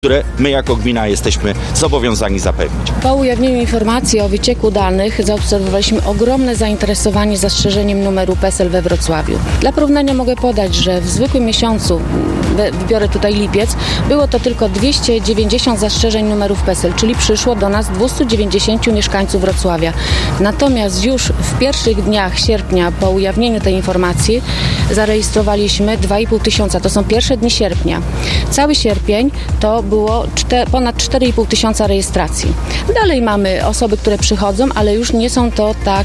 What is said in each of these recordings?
które my jako gmina jesteśmy zobowiązani zapewnić. Po ujawnieniu informacji o wycieku danych zaobserwowaliśmy ogromne zainteresowanie zastrzeżeniem numeru PESEL we Wrocławiu. Dla porównania mogę podać, że w zwykłym miesiącu, wybiorę tutaj lipiec, było to tylko 290 zastrzeżeń numerów PESEL, czyli przyszło do nas 290 mieszkańców Wrocławia. Natomiast już w pierwszych dniach sierpnia po ujawnieniu tej informacji zarejestrowaliśmy 2,5 tysiąca. To są pierwsze dni sierpnia. Cały sierpień to było ponad 4,5 tysiąca rejestracji. Dalej mamy osoby, które przychodzą, ale już nie są to tak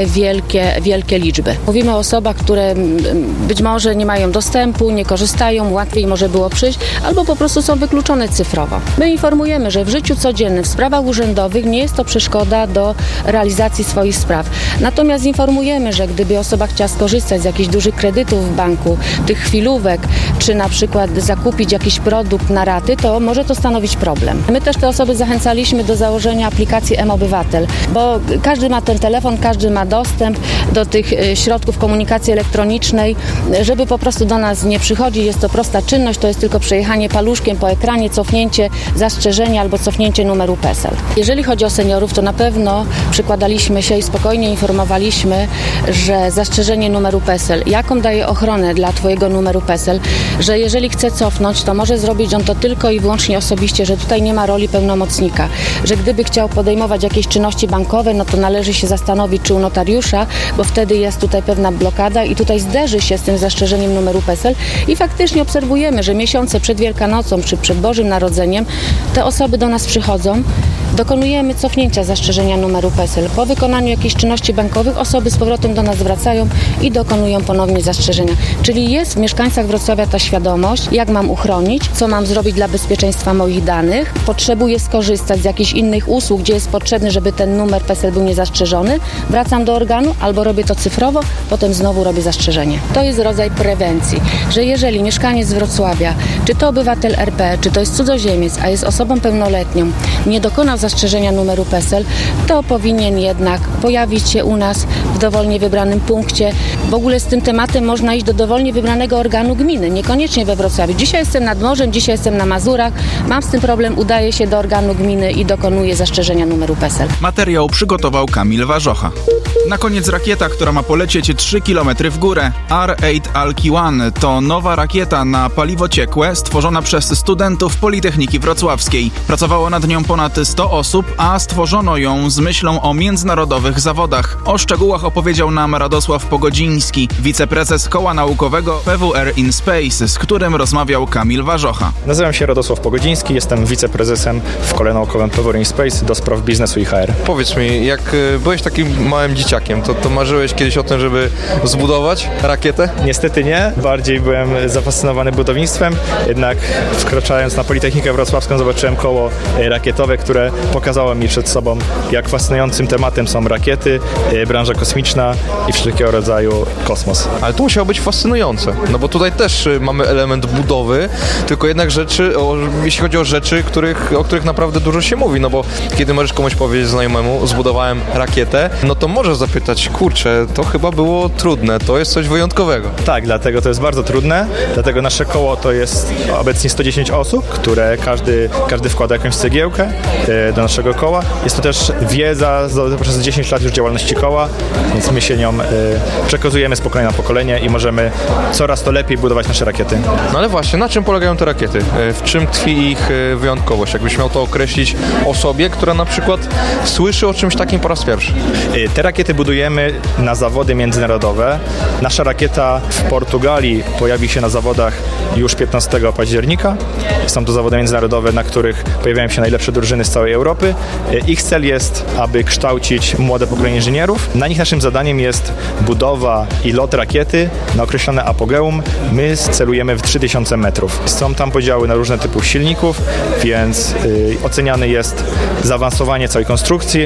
wielkie liczby. Mówimy o osobach, które być może nie mają dostępu, nie korzystają, łatwiej może było przyjść, albo po prostu są wykluczone cyfrowo. My informujemy, że w życiu codziennym, w sprawach urzędowych nie jest to przeszkoda do realizacji swoich spraw. Natomiast informujemy, że gdyby osoba chciała skorzystać z jakichś dużych kredytów w banku, tych chwilówek, czy na przykład zakupić jakiś produkt na raty, to może to stanowić problem. My też te osoby zachęcaliśmy do założenia aplikacji mObywatel, bo każdy ma ten telefon, każdy ma dostęp do tych środków komunikacji elektronicznej, żeby po prostu do nas nie przychodzi. Jest to prosta czynność, to jest tylko przejechanie paluszkiem po ekranie, cofnięcie zastrzeżenia albo cofnięcie numeru PESEL. Jeżeli chodzi o seniorów, to na pewno przykładaliśmy się i spokojnie informowaliśmy, że zastrzeżenie numeru PESEL, jaką daje ochronę dla Twojego numeru PESEL, że jeżeli chce cofnąć, to może zrobić on to tylko i wyłącznie osobiście, że tutaj nie ma roli pełnomocnika, że gdyby chciał podejmować jakieś czynności bankowe, no to należy się zastanowić, czy u notariusza, bo wtedy jest tutaj pewna blokada i tutaj zderzy się z tym zastrzeżeniem numeru PESEL i faktycznie obserwujemy, że miesiące przed Wielkanocą czy przed Bożym Narodzeniem te osoby do nas przychodzą, dokonujemy cofnięcia zastrzeżenia numeru PESEL. Po wykonaniu jakichś czynności bankowych osoby z powrotem do nas wracają i dokonują ponownie zastrzeżenia. Czyli jest w mieszkańcach Wrocławia ta świadomość, jak mam uchronić, co mam zrobić dla bezpieczeństwa moich danych. Potrzebuję skorzystać z jakichś innych usług, gdzie jest potrzebny, żeby ten numer PESEL był niezastrzeżony. Wracam do organu albo robię to cyfrowo, potem znowu robię zastrzeżenie. To jest rodzaj prewencji, że jeżeli mieszkaniec z Wrocławia, czy to obywatel RP, czy to jest cudzoziemiec, a jest osobą pełnoletnią, nie dokonał zastrzeżenia numeru PESEL, to powinien jednak pojawić się u nas w dowolnie wybranym punkcie. W ogóle z tym tematem można iść do dowolnie wybranego organu gminy, niekoniecznie we Wrocławiu. Dzisiaj jestem nad morzem, dzisiaj jestem na Mazurach, mam z tym problem, udaję się do organu gminy i dokonuję zastrzeżenia numeru PESEL. Materiał przygotował Kamil Warzocha. Na koniec rakieta, która ma polecieć 3 km w górę. R8 Alki-1 to nowa rakieta na paliwo ciekłe stworzona przez studentów Politechniki Wrocławskiej. Pracowało nad nią ponad 100 osób, a stworzono ją z myślą o międzynarodowych zawodach. O szczegółach opowiedział nam Radosław Pogodziński, wiceprezes koła naukowego PWR in Space, z którym rozmawiał Kamil Warzocha. Nazywam się Radosław Pogodziński, jestem wiceprezesem w kole naukowym PWR in Space do spraw biznesu i HR. Powiedz mi, jak byłeś takim małym dzieciakiem, to marzyłeś kiedyś o tym, żeby zbudować rakietę? Niestety nie, bardziej byłem zafascynowany budownictwem, jednak wkraczając na Politechnikę Wrocławską zobaczyłem koło rakietowe, które pokazało mi przed sobą, jak fascynującym tematem są rakiety, branża kosmiczna i wszelkiego rodzaju kosmos. Ale to musiało być fascynujące, no bo tutaj też mamy element budowy, tylko jednak jeśli chodzi o rzeczy, o których naprawdę dużo się mówi, no bo kiedy możesz komuś powiedzieć znajomemu, zbudowałem rakietę, no to możesz zapytać, kurczę, to chyba było trudne, to jest coś wyjątkowego. Tak, dlatego to jest bardzo trudne, dlatego nasze koło to jest obecnie 110 osób, które każdy wkłada jakąś cegiełkę do naszego koła. Jest to też wiedza przez 10 lat już działalności koła, więc my się nią przekazujemy z pokolenia na pokolenie i możemy coraz to lepiej budować nasze rakiety. No ale właśnie, na czym polegają te rakiety? W czym tkwi ich wyjątkowość? Jakbyś miał to określić osobie, która na przykład słyszy o czymś takim po raz pierwszy? Te rakiety budujemy na zawody międzynarodowe. Nasza rakieta w Portugalii pojawi się na zawodach już 15 października. Są to zawody międzynarodowe, na których pojawiają się najlepsze drużyny z całej Europy. Ich cel jest, aby kształcić młode pokolenie inżynierów. Na nich naszym zadaniem jest budowa i lot rakiety na określone apogeum. My celujemy w 3000 metrów. Są tam podziały na różne typy silników, więc oceniane jest zaawansowanie całej konstrukcji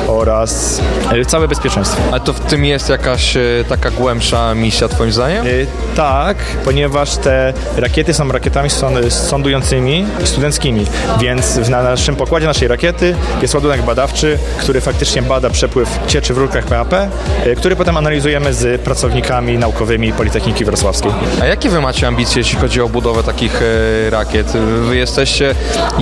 oraz całe bezpieczeństwo. Ale to w tym jest jakaś taka głębsza misja twoim zdaniem? Tak, ponieważ te rakiety są rakietami sądującymi i studenckimi, więc na naszym pokładzie naszej rakiety rakiety jest ładunek badawczy, który faktycznie bada przepływ cieczy w rurkach PAP, który potem analizujemy z pracownikami naukowymi Politechniki Wrocławskiej. A jakie wy macie ambicje, jeśli chodzi o budowę takich rakiet? Wy jesteście